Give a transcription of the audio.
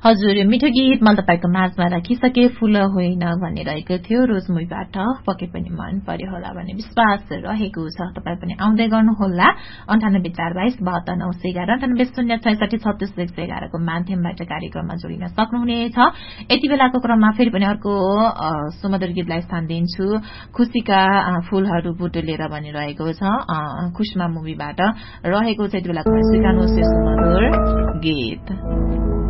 हजुर मिठो गीत मैले तपाईको माझमा राखिसके फूल होइन भन्ने रहेको थियो रोज मुभीबाट पके पनि मन पर्यो होला भन्ने विश्वास रहेको छ तपाई पनि आउँदै गर्नुहोला 9842/920911 को माध्यमबाट कार्यक्रममा जोडिन सक्नुहुनेछ यति बेलाको क्रममा फेरि पनि अर्को सुमधुर गीतलाई स्थान दिन्छु खुशीका फूलहरू बुटुलेर भनिरहेको छ खुशमा मुभीबाट रहेको छ यति बेलाको स्वीकार्नुहोस् यो सुमधुर गीत